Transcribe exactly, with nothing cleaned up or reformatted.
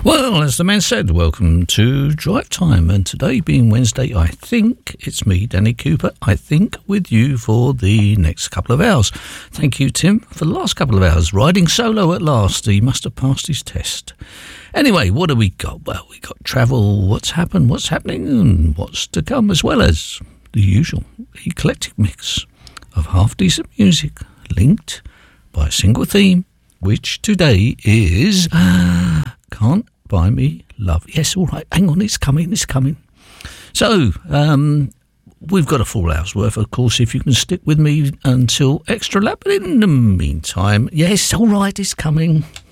Well, as the man said, welcome to Drive Time, and today being Wednesday, I think it's me, Danny Cooper, I think, with you for the next couple of hours. Thank you, Tim, for the last couple of hours, riding solo at last. He must have passed his test. Anyway, what have we got? Well, we got travel, what's happened, what's happening, and what's to come, as well as the usual eclectic mix of half-decent music linked by a single theme, which today is uh, Can't Buy Me Love. Yes, all right, hang on, it's coming, it's coming. So, um, we've got a full hour's worth, of course, if you can stick with me until extra lap. But in the meantime, yes, all right, it's coming.